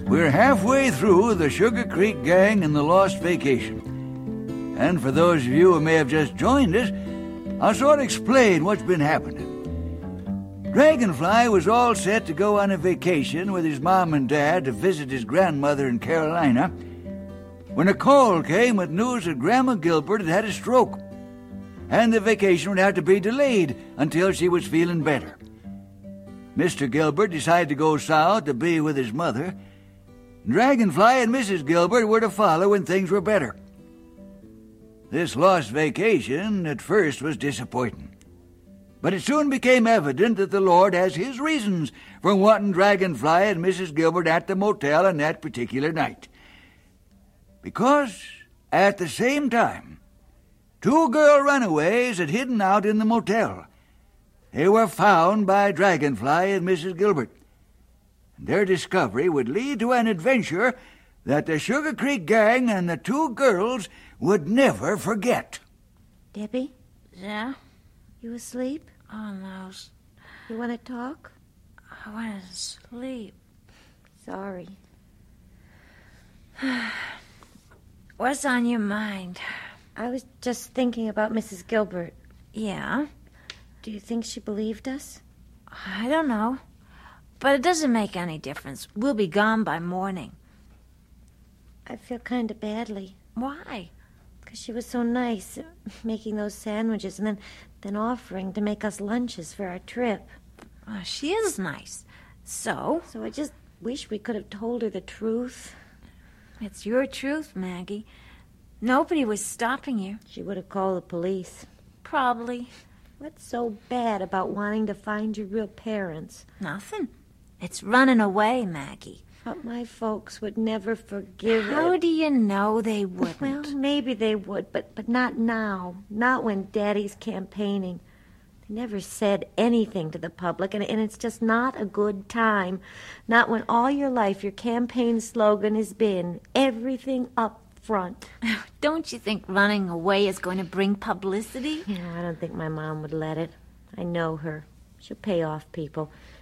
We're halfway through the Sugar Creek Gang and the Lost Vacation. And for those of you who may have just joined us, I'll sort of explain what's been happening. Dragonfly was all set to go on a vacation with his mom and dad to visit his grandmother in Carolina when a call came with news that Grandma Gilbert had had a stroke, and the vacation would have to be delayed until she was feeling better. Mr. Gilbert decided to go south to be with his mother. Dragonfly and Mrs. Gilbert were to follow when things were better. This lost vacation at first was disappointing, but it soon became evident that the Lord has his reasons for wanting Dragonfly and Mrs. Gilbert at the motel on that particular night. Because at the same time, 2 girl runaways had hidden out in the motel. They were found by Dragonfly and Mrs. Gilbert. Their discovery would lead to an adventure that the Sugar Creek Gang and the 2 girls would never forget. Debbie? Yeah? You asleep? Oh, no. You want to talk? I want to sleep. Sorry. What's on your mind? I was just thinking about Mrs. Gilbert. Yeah? Do you think she believed us? I don't know. But it doesn't make any difference. We'll be gone by morning. I feel kind of badly. Why? Because she was so nice, making those sandwiches and then offering to make us lunches for our trip. She is nice. So I just wish we could have told her the truth. It's your truth, Maggie. Nobody was stopping you. She would have called the police. Probably. What's so bad about wanting to find your real parents? Nothing. It's running away, Maggie. But my folks would never forgive it. How do you know they wouldn't? Well, maybe they would, but not now. Not when Daddy's campaigning. They never said anything to the public, and it's just not a good time. Not when all your life your campaign slogan has been, everything up front. Don't you think running away is going to bring publicity? I don't think my mom would let it. I know her. She'll pay off people.